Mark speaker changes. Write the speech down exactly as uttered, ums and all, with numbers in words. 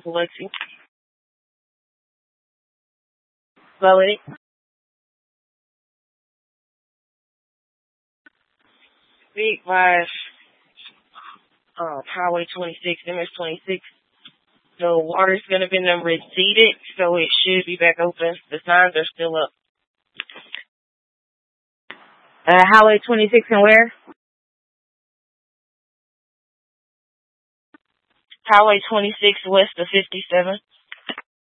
Speaker 1: Lexi. Chloe. Big five. Uh, Highway twenty-six, M S twenty-six. The water's gonna be receded, so it should be back open. The signs are still up.
Speaker 2: Uh, Highway twenty-six and where?
Speaker 1: Highway twenty-six west of fifty-seven.